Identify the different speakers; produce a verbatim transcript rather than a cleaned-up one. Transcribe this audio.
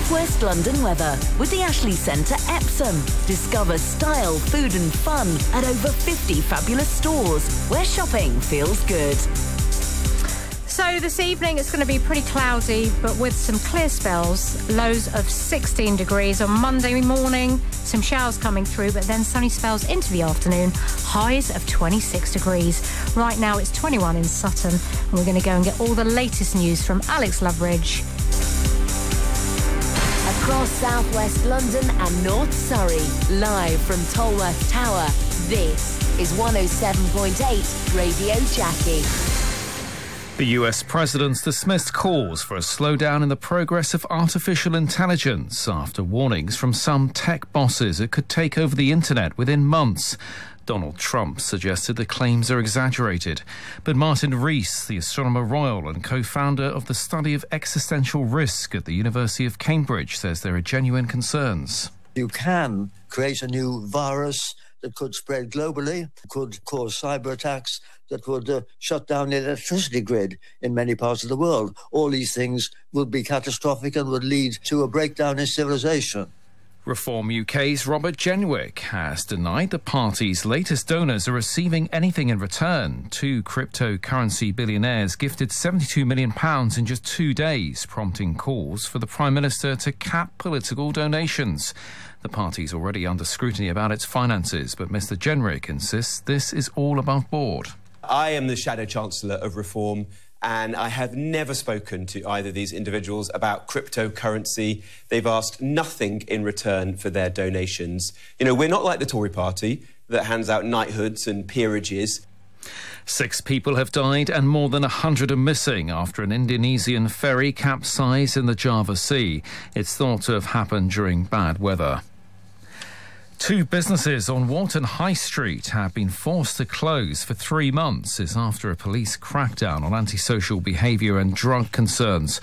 Speaker 1: South West London weather with the Ashley Centre Epsom. Discover style, food and fun at over fifty fabulous stores where shopping feels good.
Speaker 2: So this evening it's going to be pretty cloudy, but with some clear spells, lows of sixteen degrees. On Monday morning, some showers coming through, but then sunny spells into the afternoon, highs of twenty-six degrees. Right now it's twenty-one in Sutton, and we're going to go and get all the latest news from Alex Loveridge.
Speaker 1: Across South West London and North Surrey, live from Tolworth Tower, this is one oh seven point eight Radio Jackie.
Speaker 3: The U S president's dismissed calls for a slowdown in the progress of artificial intelligence after warnings from some tech bosses it could take over the internet within months. Donald Trump suggested the claims are exaggerated. But Martin Rees, the Astronomer Royal and co-founder of the study of existential risk at the University of Cambridge, says there are genuine concerns.
Speaker 4: You can create a new virus that could spread globally, could cause cyber attacks that would uh, shut down the electricity grid in many parts of the world. All these things would be catastrophic and would lead to a breakdown in civilization.
Speaker 3: Reform U K's Robert Jenrick has denied the party's latest donors are receiving anything in return. Two cryptocurrency billionaires gifted seventy-two million pounds in just two days, prompting calls for the Prime Minister to cap political donations. The party's already under scrutiny about its finances, but Mr Jenrick insists this is all above board.
Speaker 5: I am the Shadow Chancellor of Reform, and I have never spoken to either of these individuals about cryptocurrency. They've asked nothing in return for their donations. You know, we're not like the Tory party that hands out knighthoods and peerages.
Speaker 3: Six people have died and more than a hundred are missing after an Indonesian ferry capsized in the Java Sea. It's thought to have happened during bad weather. Two businesses on Walton High Street have been forced to close for three months. It's after a police crackdown on antisocial behaviour and drug concerns.